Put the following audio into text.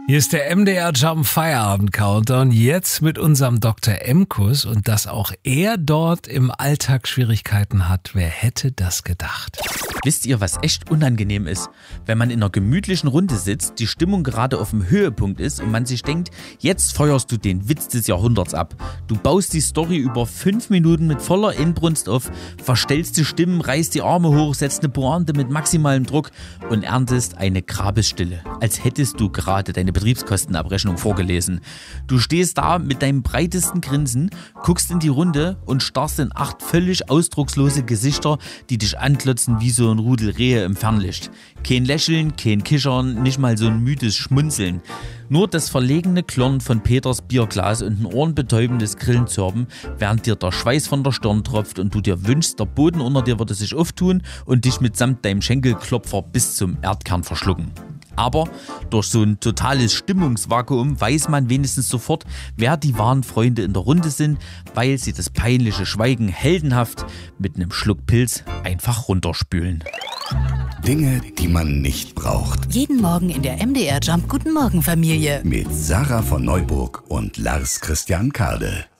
Hier ist der MDR Jump Feierabend Countdown, jetzt mit unserem Dr. M-Kuss und dass auch er dort im Alltag Schwierigkeiten hat. Wer hätte das gedacht? Wisst ihr, was echt unangenehm ist? Wenn man in einer gemütlichen Runde sitzt, die Stimmung gerade auf dem Höhepunkt ist und man sich denkt, jetzt feuerst du den Witz des Jahrhunderts ab. Du baust die Story über 5 Minuten mit voller Inbrunst auf, verstellst die Stimmen, reißt die Arme hoch, setzt eine Pointe mit maximalem Druck und erntest eine Grabesstille, als hättest du gerade deine Betriebskostenabrechnung vorgelesen. Du stehst da mit deinem breitesten Grinsen, guckst in die Runde und starrst in 8 völlig ausdruckslose Gesichter, die dich anklotzen wie so ein Rudel Rehe im Fernlicht. Kein Lächeln, kein Kichern, nicht mal so ein müdes Schmunzeln. Nur das verlegene Klirren von Peters Bierglas und ein ohrenbetäubendes Grillenzirpen, während dir der Schweiß von der Stirn tropft und du dir wünschst, der Boden unter dir würde sich auftun und dich mitsamt deinem Schenkelklopfer bis zum Erdkern verschlucken. Aber durch so ein totales Stimmungsvakuum weiß man wenigstens sofort, wer die wahren Freunde in der Runde sind, weil sie das peinliche Schweigen heldenhaft mit einem Schluck Pilz einfach runterspülen. Dinge, die man nicht braucht. Jeden Morgen in der MDR Jump Guten Morgen Familie. Mit Sarah von Neuburg und Lars Christian Kade.